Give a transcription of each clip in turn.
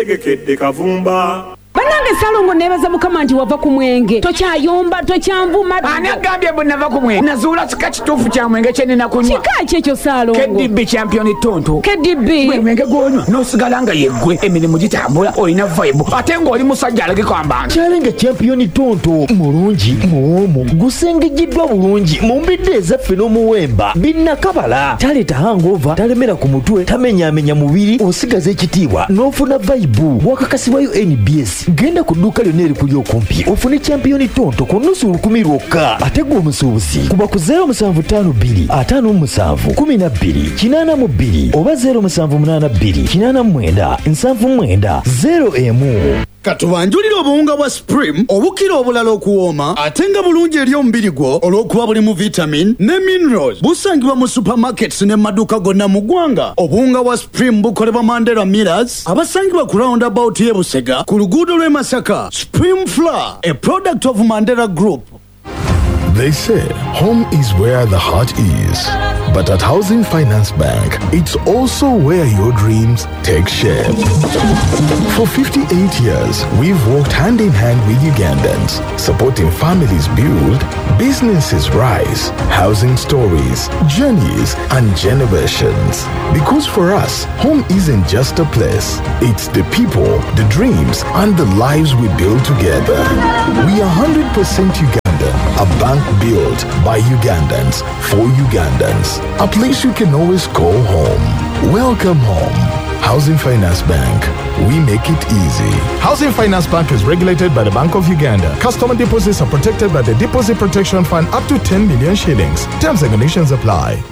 Kedde kavumba. Banange Salongo nebaza mukama nti wava ku mwenge tokyayomba tokyanvuma ani agambye bwe nava ku mwenge nazuula kika kituufu kya mwenge kye nina kunywa kika kyekyo Salongo KDB champion tonto KDB mwenge gwonywa n'osigala nga yeggwe emirimu gitambula olina vibe ate ng'oli musajja alagiko ambantu Challenge champion tonto mulungi muwomu gusengejiddwa bulungi mu mbidde ezaffe n'omuwemba binnakabala taleeta hangover talemera ku mutwe tamenyaamenya mubiri osigaza ekitiibwa n'ofuna vibe wakakasibwayo NBS genda ku dduuka lyonna erikuli okumpi ofune champion tonto ku nnusu 10 lwokka ate gwe omusuubuzi kuba ku 0752 57 12 82 oba 0782 89 79 0 Katubanjulira obuwunga bwa Supreme obukira obulala okuwooma ate nga bulungi eri omubiri gwo olw'okuba bulimu vitamin ne minerals busangibwa mu supermarkets ne maduuka gonna mu ggwanga. Obuwunga bwa Supreme bukolebwa Mandela Millers abasangibwa ku roundabout y'e Busega ku luguudo lw'e Masaka. Supreme Flour, a product of Mandela Group. They say home is where the heart is. But at Housing Finance Bank, it's also where your dreams take shape. For 58 years, we've worked hand in hand with Ugandans, supporting families build, businesses rise, housing stories, journeys, and generations. Because for us, home isn't just a place. It's the people, the dreams, and the lives we build together. We are 100% Uganda. A bank built by Ugandans for Ugandans. A place you can always call home. Welcome home. Housing Finance Bank. We make it easy. Housing Finance Bank is regulated by the Bank of Uganda. Customer deposits are protected by the Deposit Protection Fund up to 10 million shillings. Terms and conditions apply.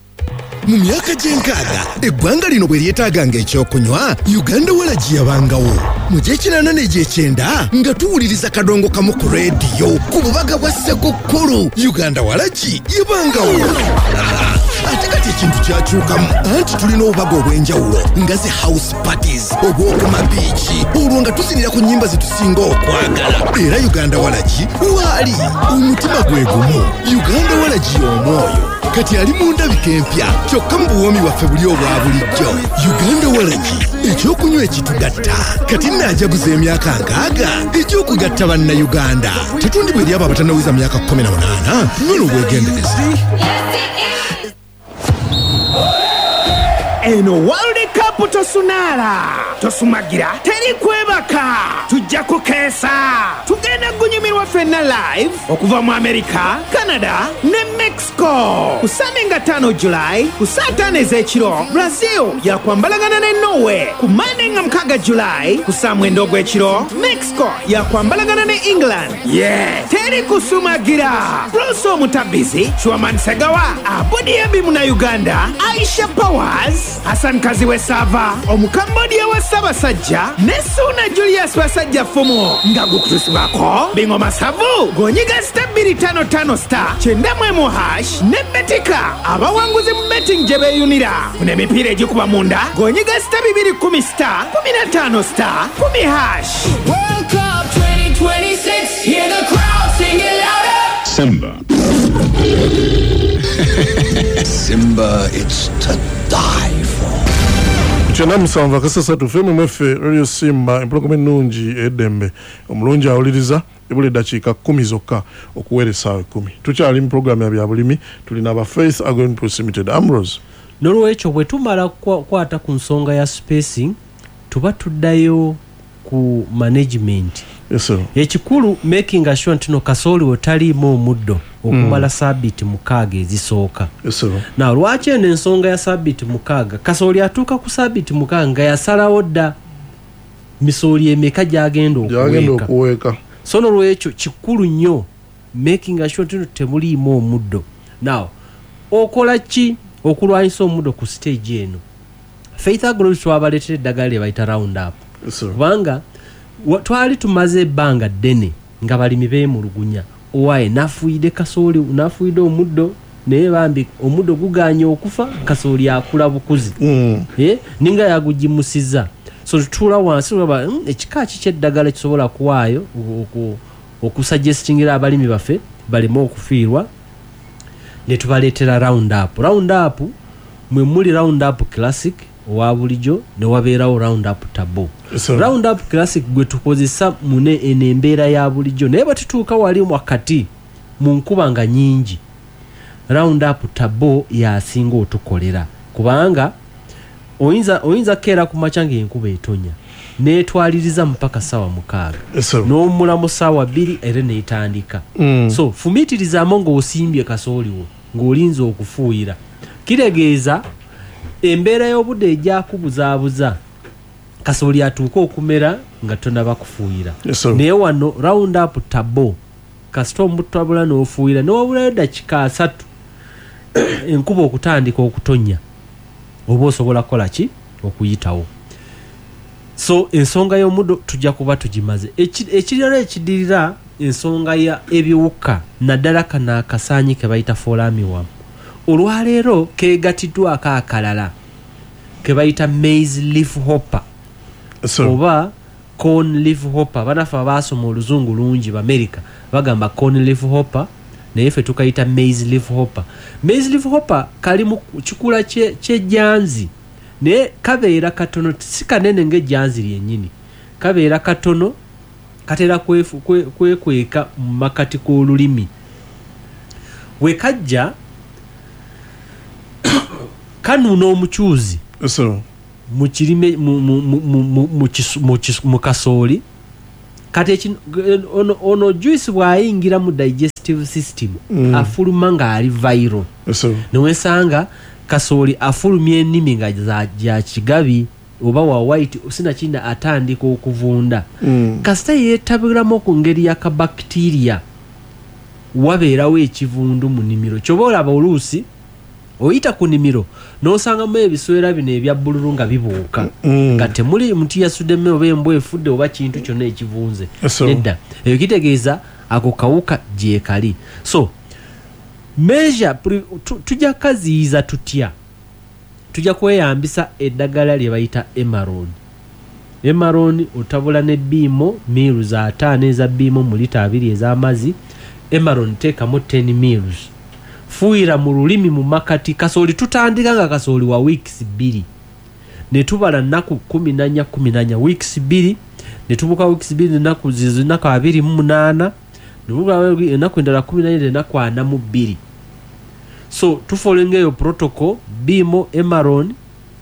Mu myaka gy'enkaaga eggwanga lino bwe lyetaaganga ekyokunywa Uganda Walagi yabangawo mu gy'ekinaana n'egy'ekyenda nga tuwuliriza kadongo kamu ku leediyo ku bubaga bwa Ssekukkulu Uganda Walagi yabangawo ate kati ekintu kyakyukamu anti tulina obubaga obw'enjawulo nga zi house parties obw'okuma biiki olwo nga tusinira ku nnyimba zetusinga okwagala era Uganda Walagi waali omutima gwe gumu Uganda Walagi y'omwoyo kati ali mu ndabika empya kyokka mu buwoomi waffe buli obwa bulijjo Uganda Walagi ekyokunywa ekitugatta kati naajaguza emyaka 60 ekyokugatta bannayuganda tetundibwa eri abo abatannawiza myaka 18 tunyola obwegendereza. eno World Cup tosumagira teri kwebaka tujja kukeesa tugenda gunyumirwa ffenna live okuva mu America, Canada ne Mexico ku Sunday nga 5 July ku saa 5 ez'ekiro Brazil yakwambalagana ne Norway ku Monday nga 6 July ku saa 9 ogw'ekiro Mexico yakwambalagana ne England teri kusumagira Bruce Omutabizi Chwaman Segawa Abodi Ebimu na Uganda Aisha Powers Hassan Kaziwe Sava Omukambodia wa Sabasajja ne Suna Julius Basajja Fumo nga gukutusibako Bingo Masavu gonyiga *255 star 91 hash ne Betika abawanguzi mu betting gye beeyunira ne mipiira egikuba munda gonyiga *210 star 15 star 10 hash. World Cup 2026, hear the crowd sing it louder. Simba. Simba, it's to die for. Chana musanva kasasa tufemu mwefe Radio Simba empologome nungi edembe omulungi awuliriza ebule dakiika 10 zokka okuwere saawa 10 tukyali mu programu ya byabulimi tulina aba Faith Agron Proximity Ambrose n'olwekyo bwe tumala kwata ku nsonga ya spacing tuba tuddayo ku management. Yes sir. Ekikulu making sure ntino kasooli otaliimu omuddo okumala sabiti 6 ezisooka. Yes sir. Na lwaki ensonga ya sabiti 6 kasooli atuuka ku sabiti 6 nga yasalawo dda misooli emeka gyagenda okuweeka. So n'olwekyo kikulu nnyo making sure ntino temuliimu omuddo. Now okola ki okulwanyisa omuddo ku stage eno? Faith Agro twabaleetera eddagala lye bayita Roundup. Kubanga twali tumaze ebbanga ddene nga balimi beemulugunya owaye nafuide kasooli nafuide omuddo naye bambi omuddo guganye okufa kasooli akula bukuzi ninga yagujimusiza so tutula wansi baba ekika kicheddagala kisobola kuwaayo okusuggestingira abalimi baffe balimo okufiirwa ne tubaleetera Roundup mwe muli Roundup Classic owa bulijjo ne wabeerawo Roundup Turbo. Roundup Classic gwe tukozesa mune enembeera ya bulijjo naye bwe tutuuka wali wakati mu nkuba nga nyingi Roundup Turbo yasinga otukolera kubanga oyinza keera ku makya ng'enkuba etonya neetwaliriza mpaka ssaawa 6 n'omulamu ssaawa 2 era neetandika. So fumiitirizaamu ng'osimbye kasooli wo ng'olinza okufuuyira kitegeeza embeera y'obudde ejjakubuzaabuza kasooli atuuka okumera nga tonaba kufuuyira. Naye wano Roundup Turbo kasita omutabula n'ofuuyira newabulayo dakiika 3 enkuba okutandika okutonya oba osobola kukola ki okuyitawo. So ensonga y'omuddo tujja kuba tugimaze. Ekirala ekidirira ensonga ya ebiwuka naddala kana akasaanyi ke bayita folamiwamu olwaleero keegatiddwako akalala ke bayita maize leaf hopper oba corn leaf hopper. Banafe abaasoma oluzungu lungi b'Amerika bagamba corn leaf hopper naye ffe tukayita maize leaf hopper. Maize leaf hopper kali mu kikula ky'ejjanzi naye kabeera katono si kanene ng'ejjanzi lyennyini kabeera katono katera kwekweka mu makati k'olulimi we kajja kanuuna omukyuzi mu kirime mu kasooli kati ono juice bw'ayingira mu digestive system afuluma ng'ali viral newesanga kasooli afulumya ennimi nga za kigabi oba wa white sinakina atandika okuvunda kasita yeetabiramu ku ngeri ya kabakitiriya wabeerawo ekivundu mu nnimiro kyoba olaba oluusi oyita ku nnimiro n'osangamu ebiswera bino ebya bbululu nga bibuuka nga temuli muti yasuddemu oba embwa efudde oba kintu kyonna ekivunze nedda eyo kitegeeza ako kawuka gyekali. So measure tujja kaziyiza tutya tujja kweyambisa eddagala lye bayita Emarone otabula ne biimo miru za 5 eza biimo mu lita 2 ez'amazzi. Emarone teekamu 10 miles fuuyira mu lulimi mu makati kasooli tutandika nga kasooli wa weeks 2 ne tubala nnaku 14 weeks 2 ne tubuka weeks 2 nnaku 28 ne tubuka ennaku endala 14 ennaku 42. So tufolenga eyo protocol biimo Emarone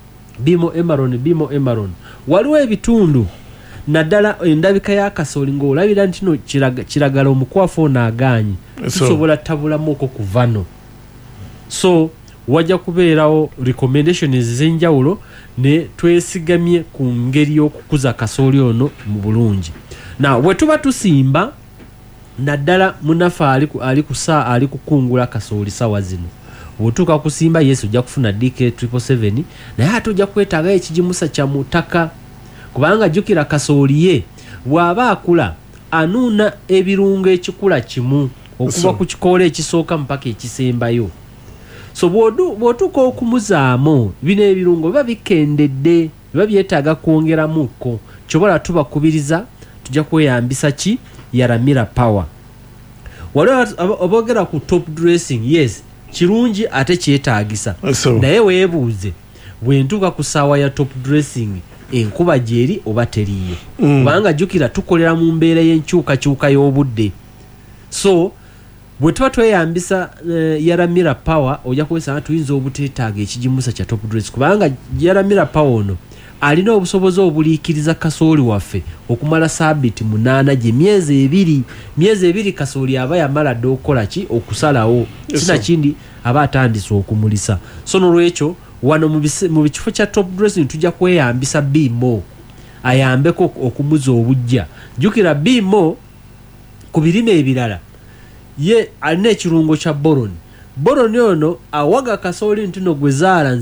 waliwo ebitundu naddala endabika y'akasooli ng'olabira nti no kiragala omukwafu ono agaanyi tusobola tabulamu okwo ku vano. So wajja kubeerawo recommendation ez'enjawulo ne twesigamye ku ngeri y'okukuza kasooli ono mu bulungi. Bwe tuba tusimba naddala munafe ali kukungula kasooli sawa zino bw'otuuka kusimba yesu ojja kufuna DK777 naye ate ojja kwetaaga ekigimusa kya mutaka kubanga jjukira kasooli ye bw'aba akula anuuna ebirungo ekikula kimu okuva ku kikoola ekisooka mpaka ekisembayo. So bw'otuuka okumuzaamu bino ebirungo biba bikendedde biba byetaaga kwongeramuko kyobola tubakubiriza tujja kweyambisa ki Yaramira Power. Waliwo aboogera ku top dressing yes kirungi ate kyetaagisa naye weebuuze bwe ntuuka ku ssaawa ya top dressing enkuba gyeri oba teriyo kubanga jjukira tukolera mu mbeera y'enkyukakyuka y'obudde. So bwe tuba tweyambisa Yaramira Power ojja kwesanga tuyinza obuteetaaga ekigimusa kya top dress kubanga Yaramira Power ono alina obusobozi obuliikiriza kasooli waffe okumala saabiti 8 gye myezi ebiri kasooli aba yamala dde okukola ki okusalawo sinakindi aba atandise okumulisa. So nolwekyo wano mu kifo kya top dressing tujja kweyambisa biimo ayambeko okumuza obujja. Jjukira biimo ku birime ebirala ye alina ekirungo kya boroni ono awaga kasooli ntino gwe zaala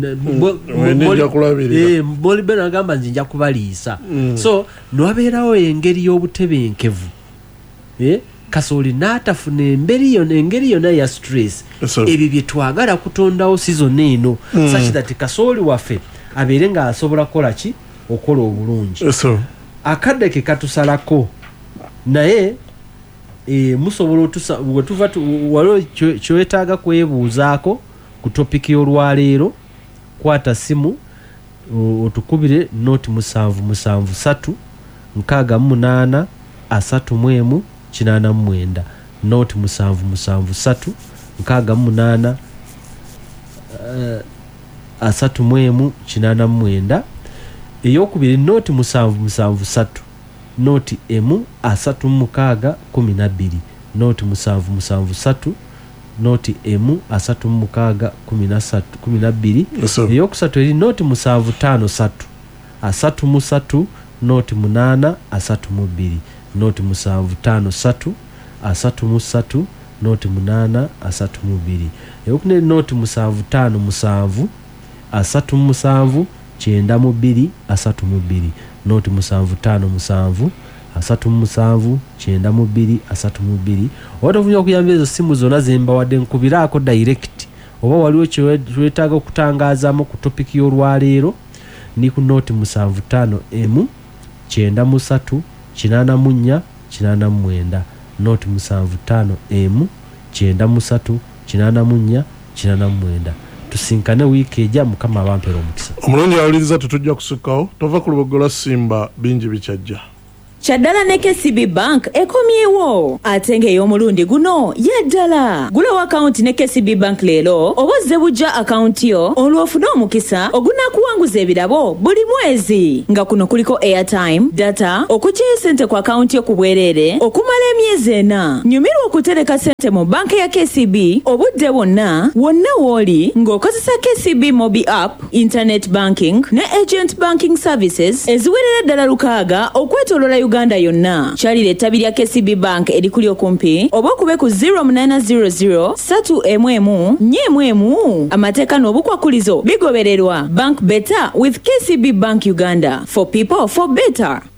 molibeno agamba nze nja kubaliisa. So nwabeerawo engeri y'obutebenkevu kasooli n'atafuna engeri yonna ya stress ebyo bye twagala kutondawo season eno such that kasooli waffe abeere ng'asobola kukola ki okola obulungi. Akadde ke katusalako naye musobola wetuva waliwo kyetaaga kwebuuzaako ku topiki y'olwaleero kwata simu otukubire noti 773 68 31 89 noti 773 68 31 89 eyokubiri noti 773 noti emu 36 12 noti 773 noti emu 36 12 eyokusatu eri noti 753 33 noti 8 32 noti 753 33 noti 8 32 eyokune noti 757 37 92 32 noti 757 37 92 32 otovunya okuyamba ezo simu zonna zembawadde nkubiraako direct oba waliwo kyetaaga okutangaazamu ku topiki y'olwaleero ni ku noti 75 emu 93 84 89 noti 75 emu 93 84 89 tusinkane wiiki ejja mukama abampera omukisa. Omulungi awuliriza tetujja kusukkawo tova ku lubogola simba bingi bikyajja. Chaddala ne KCB Bank ekomyewo ate ng'ey'omulundi guno yaddala. Gulawo akawunti ne KCB Bank leero obozze bujja akawunti yo olw'ofuna omukisa ogunaakuwanguza ebirabo buli mwezi nga kuno kuliko airtime, data, okuggyayo ssente ku akawunti yo ku bwereere okumala emyezi 4. Nyumirwa okutereka ssente mu banka ya KCB obudde bwonna wonna w'oli ng'okozesa KCB Mobi App, Internet Banking ne Agent Banking Services eziwerera ddala 6 okwetooloola Uganda yonna. Kyalira ettabi lya KCB Bank erikuli okumpi oba okube ku 0800 311 411. Amateeka n'obukwakulizo bigobererwa. Bank better with KCB Bank Uganda. For people, for better.